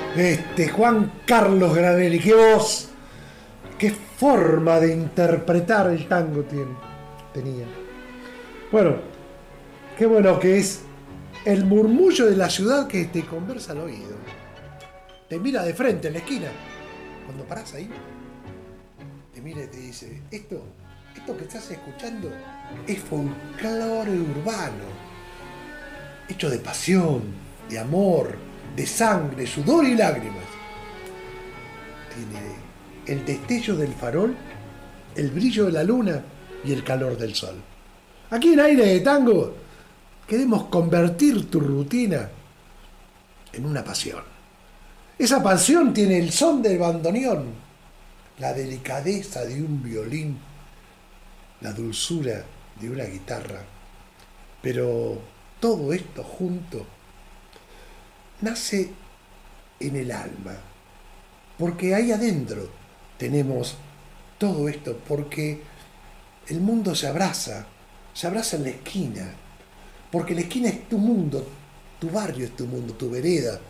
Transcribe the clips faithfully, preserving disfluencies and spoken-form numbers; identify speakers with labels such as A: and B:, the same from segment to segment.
A: Este, Juan Carlos Granelli, qué voz, qué forma de interpretar el tango tiene, tenía. Bueno, qué bueno que es el murmullo de la ciudad que te conversa al oído. Te mira de frente en la esquina. Cuando parás ahí, te mira y te dice, esto, esto que estás escuchando es folclore urbano, hecho de pasión, de amor, de sangre, sudor y lágrimas. Tiene el destello del farol, el brillo de la luna y el calor del sol. Aquí en Aire de Tango queremos convertir tu rutina en una pasión. Esa pasión tiene el son del bandoneón, la delicadeza de un violín, la dulzura de una guitarra. Pero todo esto junto nace en el alma, porque ahí adentro tenemos todo esto, porque el mundo se abraza, se abraza en la esquina, porque la esquina es tu mundo, tu barrio es tu mundo, tu vereda,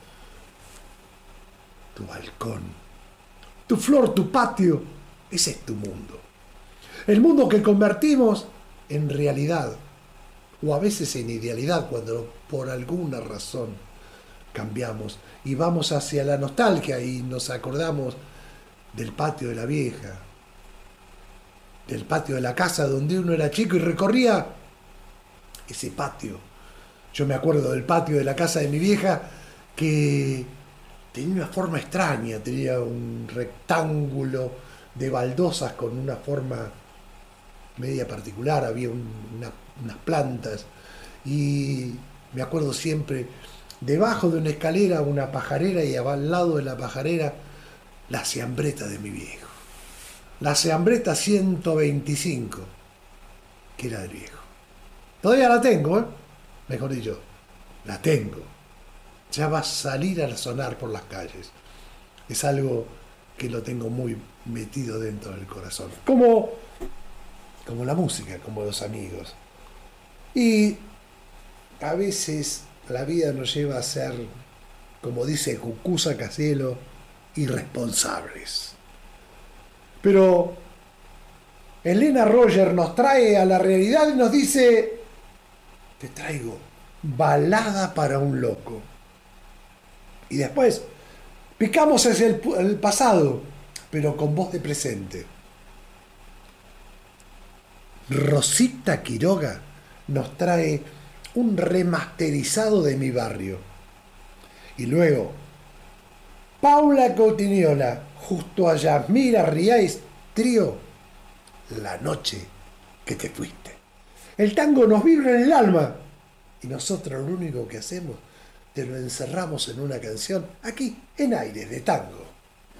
A: tu balcón, tu flor, tu patio, ese es tu mundo. El mundo que convertimos en realidad, o a veces en idealidad, cuando por alguna razón cambiamos y vamos hacia la nostalgia y nos acordamos del patio de la vieja, del patio de la casa donde uno era chico y recorría ese patio. Yo me acuerdo del patio de la casa de mi vieja que tenía una forma extraña, tenía un rectángulo de baldosas con una forma media particular, había un, una, unas plantas y me acuerdo siempre debajo de una escalera una pajarera y al lado de la pajarera la siambreta de mi viejo, la siambreta ciento veinticinco que era del viejo. Todavía la tengo, ¿eh? Mejor dicho, la tengo. Ya va a salir a sonar por las calles. Es algo que lo tengo muy metido dentro del corazón. Como, como la música, como los amigos. Y a veces la vida nos lleva a ser, como dice Cucuza Casielo, irresponsables. Pero Elena Roger nos trae a la realidad y nos dice, te traigo balada para un loco. Y después picamos hacia el, el pasado, pero con voz de presente. Rosita Quiroga nos trae un remasterizado de Mi Barrio. Y luego, Paula Coutiniola, justo a Yasmira Riais, trío, La noche que te fuiste. El tango nos vibra en el alma y nosotros lo único que hacemos, te lo encerramos en una canción aquí en Aires de Tango.